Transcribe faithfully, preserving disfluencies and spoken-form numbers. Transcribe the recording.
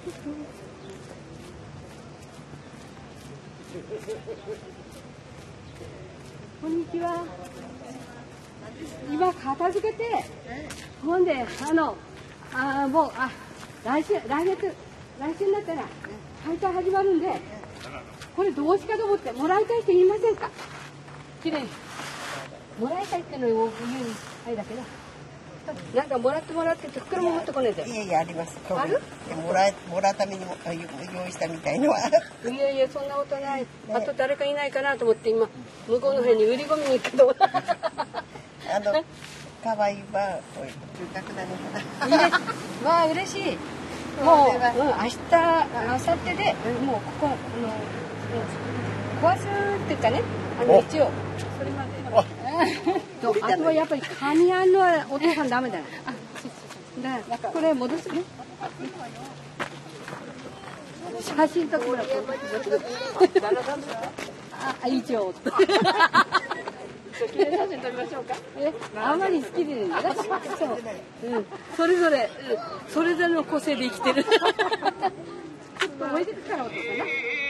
こんにちは。今片付けて、ほんで、あの、あもう、あ、来週、来月、来週になったら、大会始まるんで、これどうしかと思って、もらいたい人いませんか？きれいに。もらいたいってのを言う、あれだけど。なんかもらってもらってって袋も持ってこねえで。 いやいや、あります。 ある？ もらえ、もらうためにも用意したみたいのは。 いやいや、そんなことない。あと誰かいないかなと思って今、向こうの辺に売り込みに行くけど。 あの、かわいいば、こういう住宅なのかな。 いいです。わあ、嬉しい。もう、うん、明日、明後日で、もうここ、あの、壊すっていうかね、あの、一応、それまで。と、あとはやっぱり、カニあんのはお父さんダメだよ。だから、これ戻すね。写真撮ってもらって。あ、一応。記念写真撮りましょうか。え、あまり好きでね。そう。うん。それぞれ、うん、それぞれの個性で生きてる。ちょっと覚えてるからお父さんな。